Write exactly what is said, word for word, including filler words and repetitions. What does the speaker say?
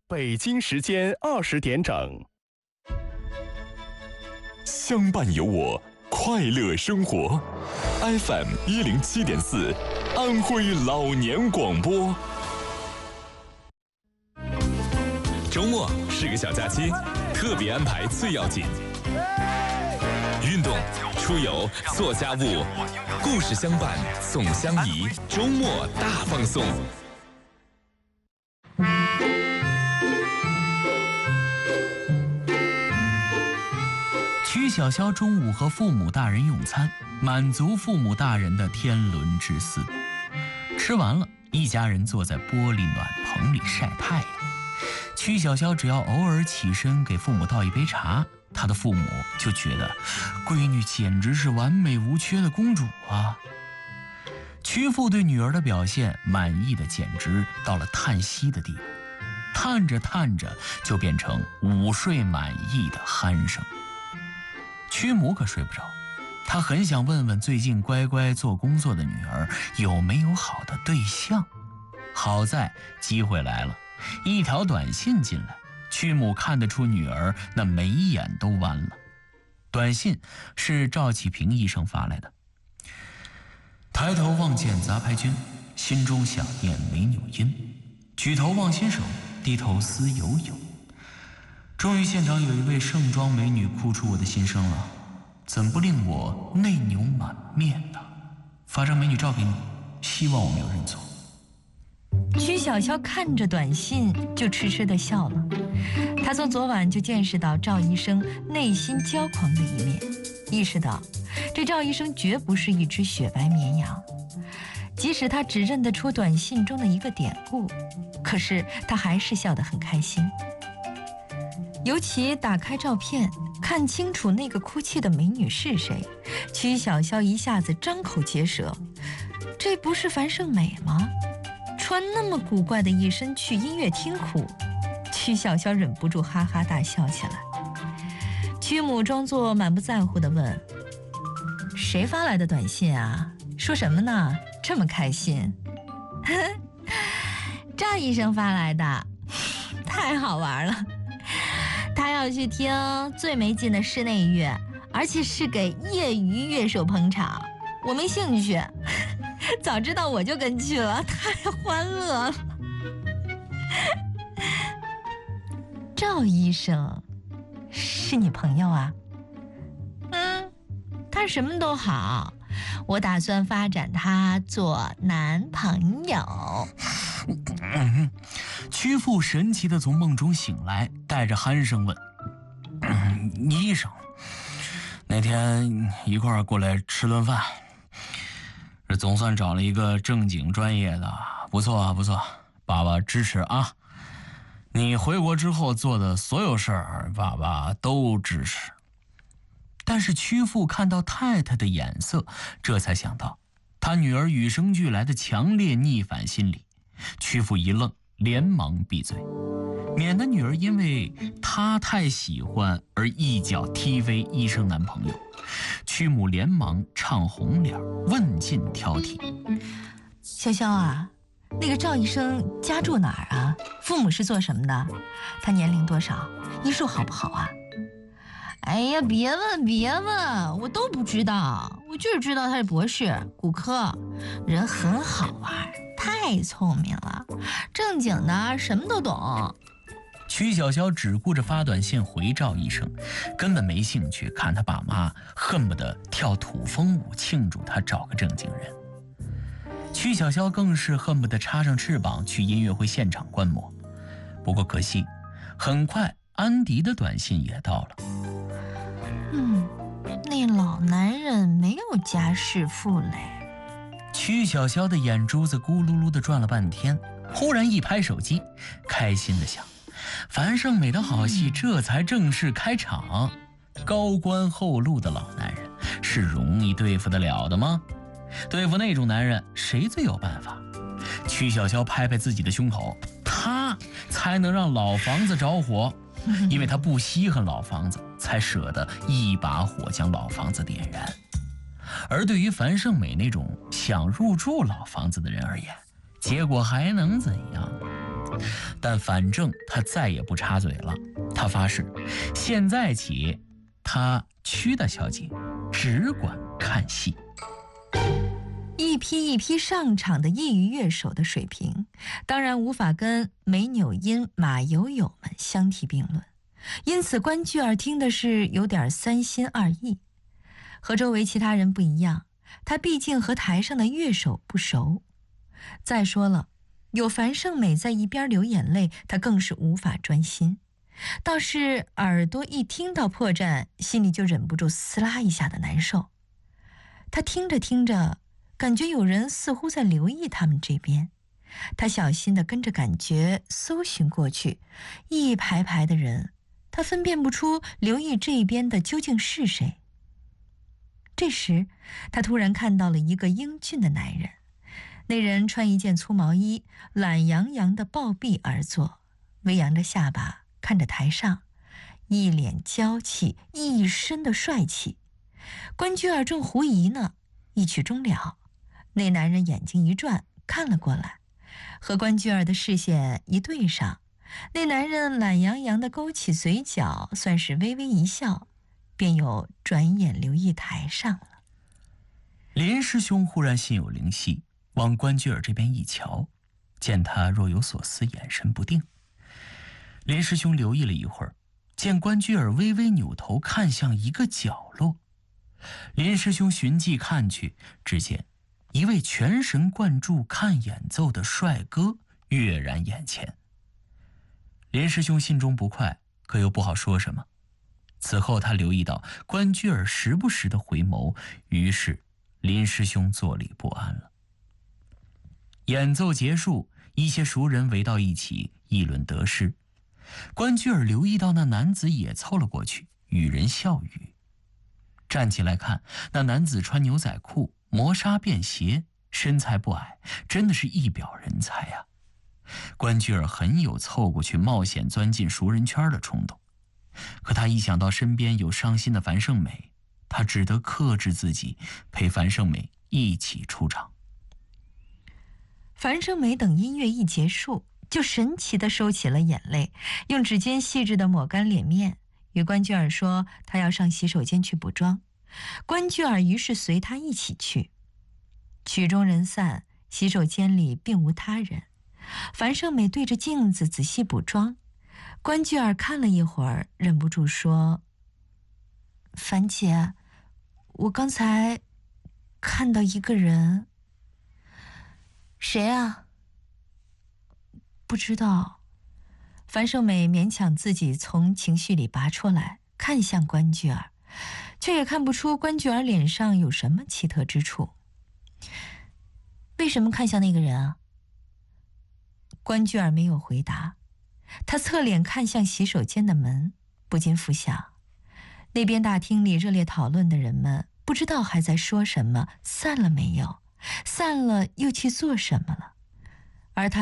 北京时间二十点整， 相伴有我，快乐生活。F M 一零七点四，安徽老年广播。周末是个小假期，特别安排最要紧。运动、出游、做家务，故事相伴，总相宜。周末大放送。 曲小潇中午和父母大人用餐，满足父母大人的天伦之思。吃完了，一家人坐在玻璃暖棚里晒太阳。曲小潇只要偶尔起身给父母倒一杯茶，他的父母就觉得闺女简直是完美无缺的公主啊。曲父对女儿的表现满意的简直到了叹息的地步，叹着叹着就变成午睡满意的鼾声。曲母可睡不着，她很想问问最近乖乖做工作的女儿有没有好的对象。好在机会来了，一条短信进来，曲母看得出女儿那眉眼都弯了。短信是赵启平医生发来的：抬头望见杂牌军，心中想念美纽音，举头望新手，低头思友友。终于现场有一位盛装美女哭出我的心声了，怎不令我内牛满面呢？发张美女照给你，希望我没有认错。 曲小潇看着短信就痴痴地笑了。他从昨晚就见识到赵医生内心骄狂的一面，意识到这赵医生绝不是一只雪白绵羊。即使他只认得出短信中的一个典故，可是他还是笑得很开心。尤其打开照片，看清楚那个哭泣的美女是谁，曲小潇一下子张口结舌：这不是樊胜美吗？穿那么古怪的一身去音乐厅哭，曲小潇忍不住哈哈大笑起来。曲母装作满不在乎地问：谁发来的短信啊？说什么呢？这么开心？赵医生发来的，太好玩了。他要去听最没劲的室内乐，而且是给业余乐手捧场，我没兴趣。早知道我就跟去了，太欢乐了。赵医生是你朋友啊？嗯，他什么都好，我打算发展他做男朋友。 嗯，曲父神奇地从梦中醒来，带着鼾声问：嗯，医生，那天一块儿过来吃顿饭，这总算找了一个正经专业的，不错啊不错，爸爸支持啊。你回国之后做的所有事儿，爸爸都支持。但是曲父看到太太的眼色，这才想到他女儿与生俱来的强烈逆反心理。曲父一愣，连忙闭嘴，免得女儿因为他太喜欢而一脚踢飞医生男朋友。曲母连忙唱红脸，问尽挑剔： 潇潇啊，那个赵医生家住哪儿啊？父母是做什么的？他年龄多少？医术好不好啊？哎呀，别问别问，我都不知道，我就是知道他是博士，骨科，人很好玩，太聪明了，正经的什么都懂。 曲小潇只顾着发短信回赵医生，根本没兴趣看他爸妈恨不得跳土风舞庆祝他找个正经人。曲小潇更是恨不得插上翅膀去音乐会现场观摩。不过可惜，很快安迪的短信也到了。 嗯，那老男人没有家世负累。 曲小潇的眼珠子咕噜噜地转了半天，忽然一拍手机，开心地想：樊胜美的好戏这才正式开场。高官厚禄的老男人是容易对付得了的吗？对付那种男人，谁最有办法？曲小潇拍拍自己的胸口，他才能让老房子着火，因为他不稀罕老房子，才舍得一把火将老房子点燃。而对于樊胜美那种想入住老房子的人而言，结果还能怎样？ 但反正他再也不插嘴了。他发誓，现在起，他屈大小姐只管看戏。 一批一批上场的业余乐手的水平，当然无法跟梅纽因、马友友们相提并论，因此关雎尔听的是有点三心二意。和周围其他人不一样，他毕竟和台上的乐手不熟。再说了，有樊胜美在一边流眼泪，他更是无法专心。倒是耳朵一听到破绽，心里就忍不住撕拉一下的难受。他听着听着，感觉有人似乎在留意他们这边，他小心地跟着感觉搜寻过去，一排排的人，他分辨不出留意这边的究竟是谁。这时，他突然看到了一个英俊的男人，那人穿一件粗毛衣，懒洋洋地抱臂而坐，微扬着下巴看着台上，一脸娇气，一身的帅气。关雎尔正狐疑呢，一曲终了，那男人眼睛一转，看了过来，和关雎尔的视线一对上，那男人懒洋洋地勾起嘴角，算是微微一笑，便又转眼留意台上了。 林师兄忽然心有灵犀，往关雎尔这边一瞧，见他若有所思，眼神不定。林师兄留意了一会儿，见关雎尔微微扭头看向一个角落。林师兄循迹看去，只见一位全神贯注看演奏的帅哥跃然眼前。林师兄心中不快，可又不好说什么。此后他留意到关雎尔时不时的回眸，于是林师兄坐立不安了。演奏结束，一些熟人围到一起议论得失。关雎尔留意到那男子也凑了过去，与人笑语。站起来看，那男子穿牛仔裤，磨砂便鞋，身材不矮，真的是一表人才啊。关雎尔很有凑过去冒险钻进熟人圈的冲动，可他一想到身边有伤心的樊胜美，他只得克制自己，陪樊胜美一起出场。 樊胜美等音乐一结束，就神奇地收起了眼泪，用指尖细致地抹干脸面，与关雎尔说他要上洗手间去补妆。关雎尔于是随他一起去。曲终人散，洗手间里并无他人。樊胜美对着镜子仔细补妆，关雎尔看了一会儿，忍不住说：“樊姐，我刚才看到一个人。”“谁啊？”“不知道。”樊胜美勉强自己从情绪里拔出来，看向关雎尔，却也看不出关雎尔脸上有什么奇特之处。“为什么看向那个人啊？”关雎尔没有回答，他侧脸看向洗手间的门，不禁浮想，那边大厅里热烈讨论的人们，不知道还在说什么，散了没有？散了又去做什么了？而他